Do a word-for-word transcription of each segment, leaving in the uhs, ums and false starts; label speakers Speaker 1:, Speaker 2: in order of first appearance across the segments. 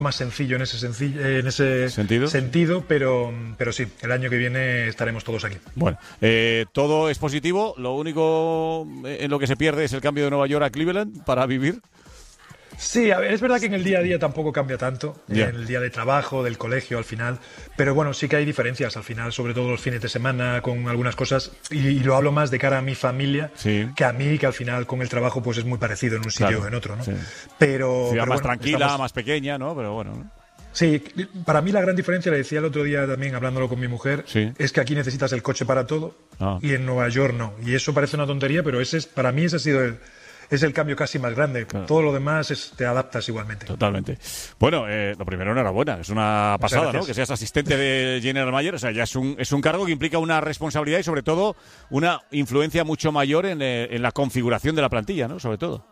Speaker 1: más sencillo en ese, sencillo, en ese
Speaker 2: ¿Sentido?
Speaker 1: sentido, pero, pero sí, el año que viene estaremos todos aquí.
Speaker 2: Bueno, eh, todo es positivo, lo único en lo que se pierde es el cambio de Nueva York a Cleveland para vivir.
Speaker 1: Sí, a ver, es verdad que en el día a día tampoco cambia tanto,
Speaker 2: Yeah.
Speaker 1: en el día de trabajo, del colegio al final, pero bueno, sí que hay diferencias al final, sobre todo los fines de semana, con algunas cosas, y, y lo hablo más de cara a mi familia,
Speaker 2: Sí.
Speaker 1: que a mí, que al final con el trabajo pues es muy parecido en un sitio
Speaker 2: Claro,
Speaker 1: o en otro, ¿no?
Speaker 2: sí.
Speaker 1: Pero,
Speaker 2: Ciudad
Speaker 1: pero
Speaker 2: más
Speaker 1: bueno,
Speaker 2: tranquila,
Speaker 1: estamos-
Speaker 2: más pequeña, ¿no? Pero bueno, ¿no?
Speaker 1: Sí, para mí la gran diferencia, le decía el otro día también hablándolo con mi mujer,
Speaker 2: Sí.
Speaker 1: es que aquí necesitas el coche para todo
Speaker 2: Ah.
Speaker 1: y en Nueva York no. Y eso parece una tontería, pero ese es, para mí ese ha sido el, es el cambio casi más grande.
Speaker 2: Claro.
Speaker 1: Todo lo demás es, te adaptas igualmente.
Speaker 2: Totalmente. Bueno, eh, lo primero, enhorabuena. Es una pasada, ¿no?
Speaker 1: gracias.
Speaker 2: Que seas asistente de General Manager. O sea, ya es un, es un cargo que implica una responsabilidad y, sobre todo, una influencia mucho mayor en, eh, en la configuración de la plantilla, ¿no? Sobre todo.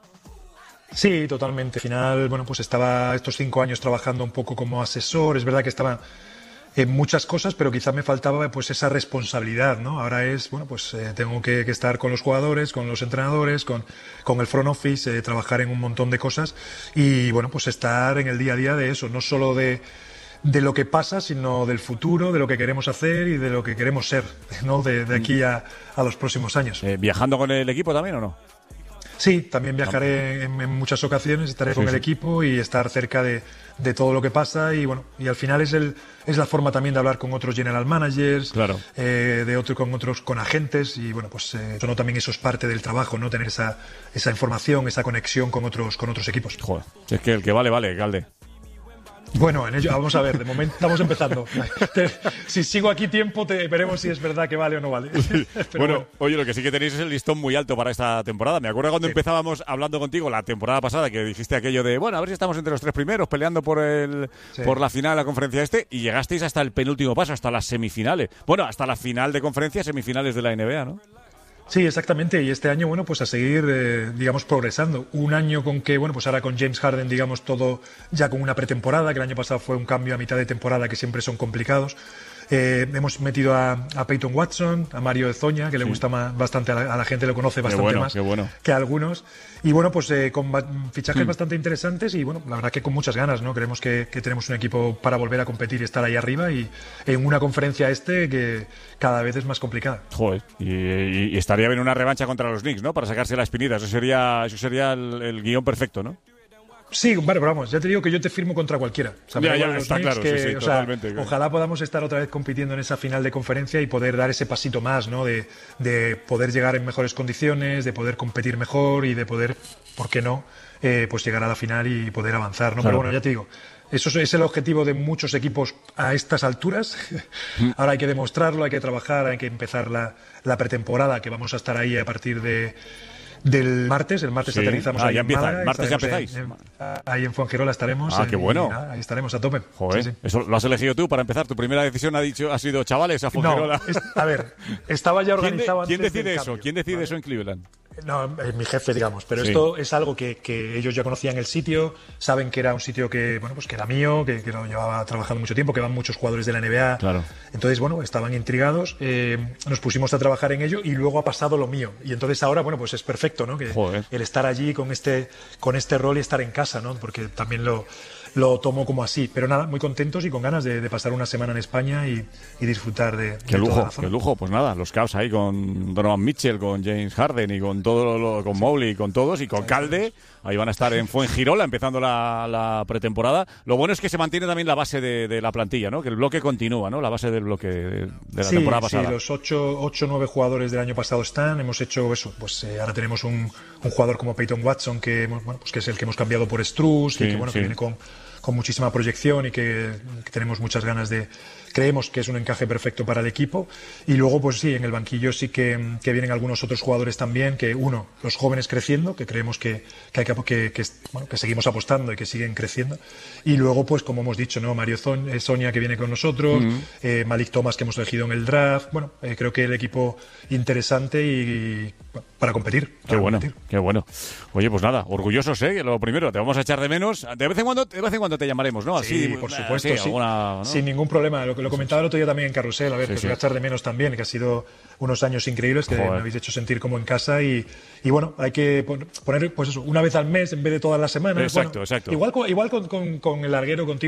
Speaker 1: Sí, totalmente. Al final, bueno, pues estaba estos cinco años trabajando un poco como asesor. Es verdad que estaba en muchas cosas, pero quizá me faltaba pues esa responsabilidad, ¿no? Ahora es, bueno, pues eh, tengo que, que estar con los jugadores, con los entrenadores, con, con el front office, eh, trabajar en un montón de cosas y, bueno, pues estar en el día a día de eso, no solo de de lo que pasa, sino del futuro, de lo que queremos hacer y de lo que queremos ser, ¿no? De, de aquí a, a los próximos años.
Speaker 2: Eh, ¿Viajando con el equipo también o no?
Speaker 1: Sí, también viajaré en, en muchas ocasiones, estaré
Speaker 2: Sí,
Speaker 1: con
Speaker 2: sí.
Speaker 1: el equipo y estar cerca de, de todo lo que pasa y bueno, y al final es el es la forma también de hablar con otros general managers,
Speaker 2: Claro.
Speaker 1: eh, de otro con otros con agentes y bueno, pues eh, eso no también eso es parte del trabajo, ¿no? Tener esa esa información, esa conexión con otros con otros equipos.
Speaker 2: Joder, si es que el que vale, vale, Galde.
Speaker 1: Bueno, en ello vamos a ver, de momento estamos empezando. Te- si sigo aquí tiempo te veremos si es verdad que vale o no vale. Pero
Speaker 2: Bueno, oye, lo que sí que tenéis es el listón muy alto para esta temporada. Me acuerdo cuando
Speaker 1: Sí.
Speaker 2: empezábamos hablando contigo la temporada pasada que dijiste aquello de, bueno, a ver si estamos entre los tres primeros peleando por el
Speaker 1: Sí.
Speaker 2: por la final de la conferencia este y llegasteis hasta el penúltimo paso, hasta las semifinales. Bueno, hasta la final de conferencia, semifinales de la N B A, ¿no?
Speaker 1: Sí, exactamente. Y este año, bueno, pues a seguir, eh, digamos, progresando. Un año con que, bueno, pues ahora con James Harden, digamos, todo ya con una pretemporada, que el año pasado fue un cambio a mitad de temporada que siempre son complicados. Eh, hemos metido a, a Peyton Watson, a Mario Ezoña, que le gusta ma- bastante a la, a la gente, lo conoce bastante
Speaker 2: bueno,
Speaker 1: más
Speaker 2: qué bueno.
Speaker 1: que a algunos. Y bueno, pues eh, con ba- fichajes
Speaker 2: Hmm.
Speaker 1: bastante interesantes y bueno, la verdad que con muchas ganas, ¿no? Creemos que, que tenemos un equipo para volver a competir y estar ahí arriba y en una conferencia este que cada vez es más complicada.
Speaker 2: Joder, y, y- y estaría bien una revancha contra los Knicks, ¿no? Para sacarse la espinita. Eso sería, eso sería el, el guión perfecto, ¿no?
Speaker 1: Sí, vale, pero vamos, ya te digo que yo te firmo contra cualquiera. O sea, me
Speaker 2: Ya,
Speaker 1: da
Speaker 2: ya,
Speaker 1: igual los
Speaker 2: está
Speaker 1: Knicks
Speaker 2: claro,
Speaker 1: que,
Speaker 2: sí, sí,
Speaker 1: o sea,
Speaker 2: totalmente, claro.
Speaker 1: ojalá podamos estar otra vez compitiendo en esa final de conferencia y poder dar ese pasito más, ¿no? De, de poder llegar en mejores condiciones, de poder competir mejor y de poder, ¿por qué no?, eh, pues llegar a la final y poder avanzar, ¿no?
Speaker 2: Claro.
Speaker 1: Pero bueno, ya te digo, eso es el objetivo de muchos equipos a estas alturas. Ahora hay que demostrarlo, hay que trabajar, hay que empezar la, la pretemporada, que vamos a estar ahí a partir de del martes. El martes
Speaker 2: Sí.
Speaker 1: aterrizamos
Speaker 2: Ah,
Speaker 1: ahí
Speaker 2: ya
Speaker 1: en
Speaker 2: empieza,
Speaker 1: Málaga,
Speaker 2: el martes ya
Speaker 1: estaremos
Speaker 2: empezáis.
Speaker 1: en- en- ahí en Fuengirola estaremos.
Speaker 2: Ah,
Speaker 1: en-
Speaker 2: qué bueno.
Speaker 1: y nada, ahí estaremos a tope.
Speaker 2: Joder,
Speaker 1: Sí, sí.
Speaker 2: eso lo has elegido tú para empezar. Tu primera decisión ha dicho ha sido chavales a
Speaker 1: No,
Speaker 2: Fuengirola.
Speaker 1: es- a ver, estaba ya
Speaker 2: ¿Quién, de-
Speaker 1: organizado
Speaker 2: quién
Speaker 1: antes
Speaker 2: decide
Speaker 1: del
Speaker 2: eso?
Speaker 1: cambio,
Speaker 2: ¿Quién decide
Speaker 1: ¿vale?
Speaker 2: eso en Cleveland?
Speaker 1: No, es mi jefe, digamos, pero
Speaker 2: Sí.
Speaker 1: esto es algo que, que ellos ya conocían el sitio, saben que era un sitio que, bueno, pues que era mío, que, que lo llevaba trabajando mucho tiempo, que van muchos jugadores de la N B A.
Speaker 2: Claro.
Speaker 1: Entonces, bueno, estaban intrigados, eh, nos pusimos a trabajar en ello y luego ha pasado lo mío. Y entonces ahora, bueno, pues es perfecto, ¿no? Que
Speaker 2: Joder.
Speaker 1: el estar allí con este, con este rol y estar en casa, ¿no? Porque también lo, lo tomo como así. Pero nada, muy contentos y con ganas de, de pasar una semana en España y, y disfrutar de,
Speaker 2: Qué
Speaker 1: de toda
Speaker 2: lujo,
Speaker 1: la zona.
Speaker 2: qué lujo. Pues nada, los Cavs ahí con Donovan Mitchell, con James Harden y con todo lo, con Mowgli, con todos y con Calde. Ahí van a estar en Fuengirola empezando la, la pretemporada. Lo bueno es que se mantiene también la base de, de la plantilla, ¿no? Que el bloque continúa, ¿no? La base del bloque de, de la
Speaker 1: Sí,
Speaker 2: temporada pasada.
Speaker 1: Sí, los ocho o nueve jugadores del año pasado están. Hemos hecho eso. Pues eh, ahora tenemos un, un jugador como Peyton Watson, que, hemos- bueno, pues que es el que hemos cambiado por Strus
Speaker 2: Sí,
Speaker 1: y que, bueno,
Speaker 2: sí.
Speaker 1: que viene con, con muchísima proyección y que, que tenemos muchas ganas de. Creemos que es un encaje perfecto para el equipo. Y luego, pues sí, en el banquillo sí que, que vienen algunos otros jugadores también. Que uno, los jóvenes creciendo, que creemos que, que, hay que, que, que, bueno, que seguimos apostando y que siguen creciendo. Y luego, pues como hemos dicho, ¿no? Mario Zon- eh, Sonia, que viene con nosotros, eh, Malik Thomas, que hemos elegido en el draft. Bueno, eh, creo que el equipo interesante y, y para competir.
Speaker 2: Qué
Speaker 1: para
Speaker 2: bueno,
Speaker 1: competir.
Speaker 2: qué bueno. Oye, pues nada, orgullosos, ¿eh? Lo primero, te vamos a echar de menos. De vez en cuando, de vez en cuando te llamaremos, ¿no? Así,
Speaker 1: Sí, por supuesto,
Speaker 2: sí,
Speaker 1: sí.
Speaker 2: alguna, ¿no?
Speaker 1: Sin ningún problema. Lo que lo comentaba el otro día también en Carrusel, a ver,
Speaker 2: Sí,
Speaker 1: que os
Speaker 2: sí.
Speaker 1: voy a echar de menos también, que ha sido unos años increíbles, que
Speaker 2: Joder.
Speaker 1: me habéis hecho sentir como en casa y, y bueno, hay que pon- poner, pues eso, una vez al mes en vez de todas las semanas.
Speaker 2: Exacto,
Speaker 1: Bueno,
Speaker 2: exacto.
Speaker 1: Igual, co- igual con, con, con el larguero, contigo.